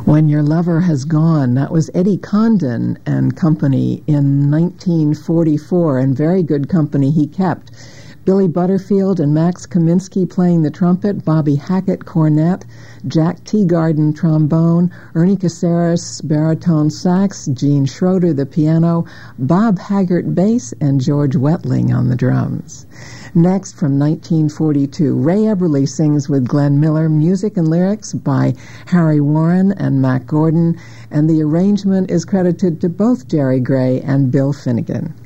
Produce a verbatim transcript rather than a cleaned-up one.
When Your Lover Has Gone, that was Eddie Condon and company in nineteen forty-four, and very good company he kept. Billy Butterfield and Max Kaminsky playing the trumpet, Bobby Hackett cornet, Jack Teagarden trombone, Ernie Caceres baritone sax, Gene Schroeder the piano, Bob Haggart bass, and George Wetling on the drums. Next, from nineteen forty-two, Ray Eberly sings with Glenn Miller, music and lyrics by Harry Warren and Mac Gordon, and the arrangement is credited to both Jerry Gray and Bill Finnegan.